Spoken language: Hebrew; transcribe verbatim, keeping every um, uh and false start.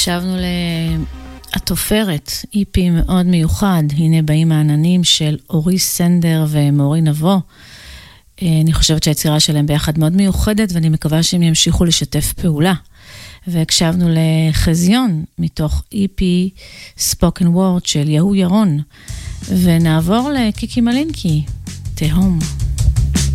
הקשבנו לתופרת, איפי מאוד מיוחד, הנה באים העננים של אורי סנדר ומורי נבו. אני חושבת שהיצירה שלהם ביחד מאוד מיוחדת, ואני מקווה שהם ימשיכו לשתף פעולה. והקשבנו לחזיון מתוך איפי ספוקן וורד של יהו ירון, ונעבור לקיקי מלינקי, תהום.